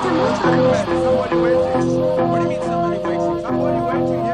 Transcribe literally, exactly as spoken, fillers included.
ist der Motor Man, there's angesprungen. somebody waiting. What do you mean somebody waiting? Somebody waiting here.